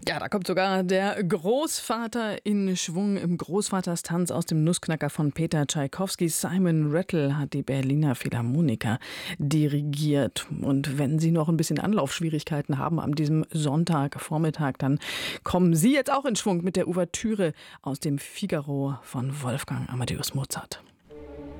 Ja, da kommt sogar der Großvater in Schwung im Großvaterstanz aus dem Nussknacker von Peter Tschaikowski. Simon Rattle hat die Berliner Philharmoniker dirigiert. Und wenn Sie noch ein bisschen Anlaufschwierigkeiten haben an diesem Sonntagvormittag, dann kommen Sie jetzt auch in Schwung mit der Ouvertüre aus dem Figaro von Wolfgang Amadeus Mozart.